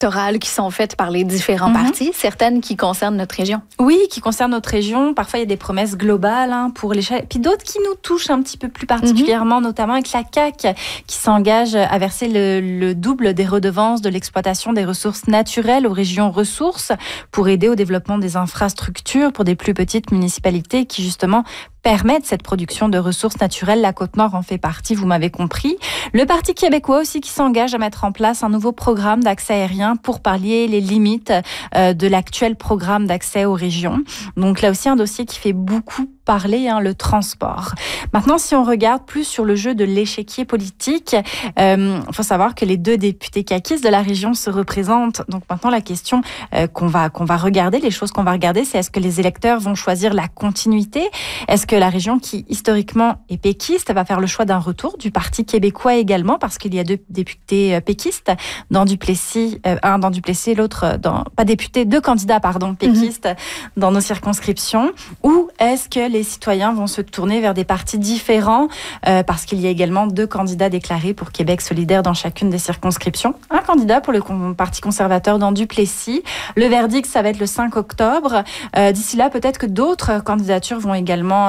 électorales qui sont faites par les différents partis, certaines qui concernent notre région. Oui, qui concernent notre région. Parfois, il y a des promesses globales pour l'échelle. Puis d'autres qui nous touchent un petit peu plus particulièrement, notamment avec la CAQ, qui s'engage à verser le double des redevances de l'exploitation des ressources naturelles aux régions ressources pour aider au développement des infrastructures pour des plus petites municipalités qui, justement, permettre cette production de ressources naturelles. La Côte-Nord en fait partie, vous m'avez compris. Le Parti québécois aussi qui s'engage à mettre en place un nouveau programme d'accès aérien pour pallier les limites de l'actuel programme d'accès aux régions. Donc là aussi un dossier qui fait beaucoup parler, le transport. Maintenant, si on regarde plus sur le jeu de l'échiquier politique, faut savoir que les 2 députés caquistes de la région se représentent. Donc maintenant, la question qu'on va regarder, les choses qu'on va regarder, c'est est-ce que les électeurs vont choisir la continuité? Est-ce que la région qui historiquement est péquiste va faire le choix d'un retour du Parti québécois également, parce qu'il y a 2 députés péquistes dans Duplessis, un dans Duplessis, l'autre dans pas député, 2 candidats péquistes dans nos circonscriptions, ou est-ce que les citoyens vont se tourner vers des partis différents parce qu'il y a également 2 candidats déclarés pour Québec solidaire dans chacune des circonscriptions, un candidat pour le Parti conservateur dans Duplessis. Le verdict, ça va être le 5 octobre. D'ici là, peut-être que d'autres candidatures vont également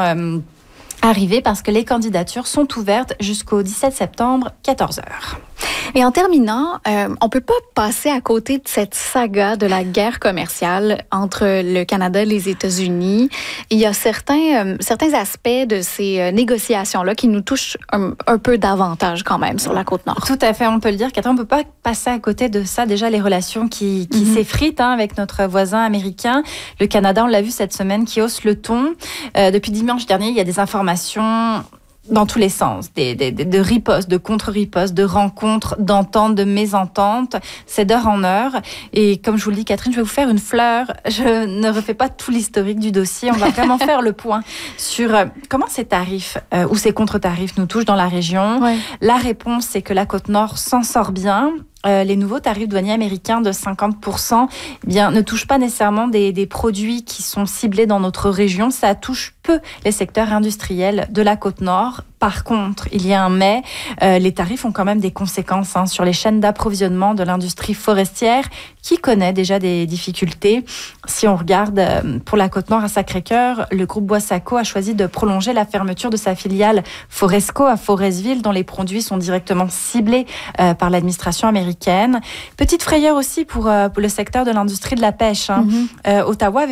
arriver parce que les candidatures sont ouvertes jusqu'au 17 septembre, 14h. Et en terminant, on peut pas passer à côté de cette saga de la guerre commerciale entre le Canada et les États-Unis. Il y a certains aspects de ces négociations-là qui nous touchent un peu davantage quand même sur la Côte-Nord. Tout à fait, on peut le dire. Catherine, on peut pas passer à côté de ça. Déjà, les relations qui s'effritent avec notre voisin américain. Le Canada, on l'a vu cette semaine, qui hausse le ton. Depuis dimanche dernier, il y a des informations dans tous les sens, de ripostes, de contre-ripostes, de rencontres, d'ententes, de mésententes. C'est d'heure en heure. Et comme je vous le dis, Catherine, je vais vous faire une fleur. Je ne refais pas tout l'historique du dossier. On va vraiment faire le point sur comment ces tarifs ou ces contre-tarifs nous touchent dans la région. Ouais. La réponse, c'est que la Côte-Nord s'en sort bien. Les nouveaux tarifs douaniers américains de 50% ne touchent pas nécessairement des produits qui sont ciblés dans notre région. Ça touche peu les secteurs industriels de la Côte-Nord. Par contre, il y a un mais, les tarifs ont quand même des conséquences sur les chaînes d'approvisionnement de l'industrie forestière qui connaît déjà des difficultés. Si on regarde pour la Côte-Nord à Sacré-Cœur, le groupe Boissaco a choisi de prolonger la fermeture de sa filiale Foresco à Forestville, dont les produits sont directement ciblés par l'administration américaine. Petite frayeur aussi pour le secteur de l'industrie de la pêche. Ottawa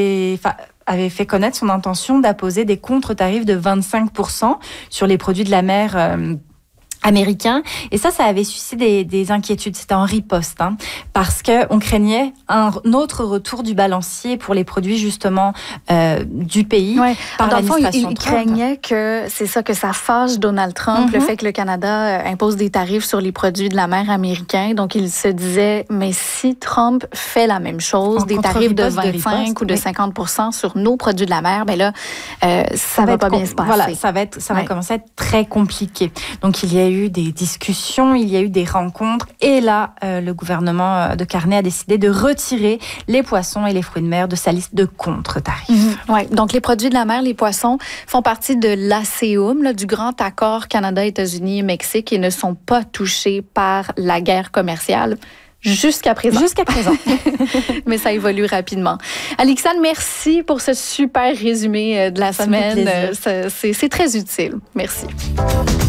avait fait connaître son intention d'apposer des contre-tarifs de 25% sur les produits de la mer américains. Et ça avait suscité des inquiétudes. C'était en riposte, parce qu'on craignait un autre retour du balancier pour les produits, justement, du pays. Ouais. Par l'administration il craignait que ça fâche Donald Trump, le fait que le Canada impose des tarifs sur les produits de la mer américains. Donc, il se disait, mais si Trump fait la même chose, des tarifs de 25 ou de 50% sur nos produits de la mer, ça va pas bien se passer. Voilà, ça va commencer à être très compliqué. Donc, il y a eu des discussions, il y a eu des rencontres, et là, le gouvernement de Carney a décidé de retirer les poissons et les fruits de mer de sa liste de contre-tarifs. Ouais, donc les produits de la mer, les poissons, font partie de l'ASEUM, du grand accord Canada-États-Unis-Mexique, et ne sont pas touchés par la guerre commerciale. Jusqu'à présent. Mais ça évolue rapidement. Alixane, merci pour ce super résumé de la semaine. C'est très utile. Merci.